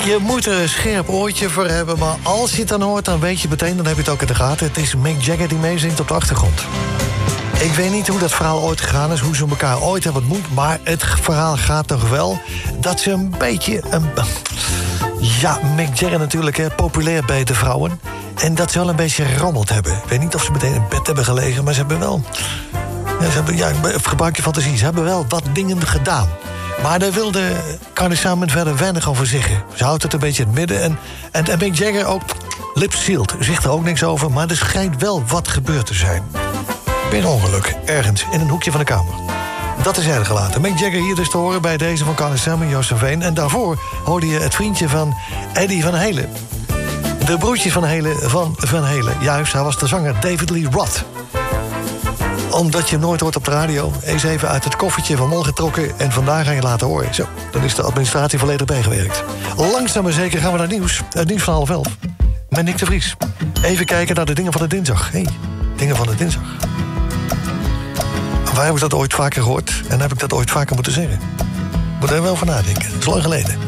Je moet er een scherp oortje voor hebben, maar als je het dan hoort, dan weet je meteen, dan heb je het ook in de gaten. Het is Mick Jagger die meezingt op de achtergrond. Ik weet niet hoe dat verhaal ooit gegaan is, hoe ze elkaar ooit hebben ontmoet, maar het verhaal gaat toch wel dat ze een beetje... Ja, Mick Jagger natuurlijk, populair bij de vrouwen. En dat ze wel een beetje gerommeld hebben. Ik weet niet of ze meteen in bed hebben gelegen, maar ze hebben wel... gebruik je fantasie, ze hebben wel wat dingen gedaan. Maar daar wilde Carly Simon verder weinig over zeggen. Ze houdt het een beetje in het midden. En Mick Jagger ook lips sealed. Zegt er ook niks over, maar er schijnt wel wat gebeurd te zijn. Bij een ongeluk, ergens, in een hoekje van de kamer. Dat is hij gelaten. Mick Jagger hier dus te horen bij deze van Carly Simon, Joost Veen. En daarvoor hoorde je het vriendje van Eddie Van Halen. De broertjes van Halen. Juist, hij was de zanger David Lee Roth. Omdat je hem nooit hoort op de radio, eens even uit het koffertje van Mol getrokken en vandaag ga je laten horen. Zo, dan is de administratie volledig bijgewerkt. Langzaam maar zeker gaan we naar nieuws. Het nieuws van 11:30. Met Nick de Vries. Even kijken naar de dingen van de dinsdag. Dingen van de dinsdag. Waar heb ik dat ooit vaker gehoord? En heb ik dat ooit vaker moeten zeggen? Moet er wel van nadenken. Dat is lang geleden.